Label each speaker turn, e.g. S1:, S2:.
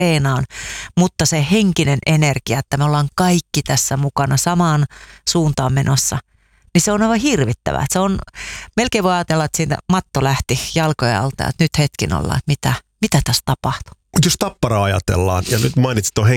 S1: treenaan, mutta se henkinen energia, että me ollaan kaikki tässä mukana samaan suuntaan menossa, niin se on aivan hirvittävää. Se on, melkein voi ajatella, että siitä matto lähti jalkojen alta, että nyt hetkin ollaan, että mitä tässä tapahtuu.
S2: Jos Tapparaa ajatellaan, ja nyt mainitsit tuon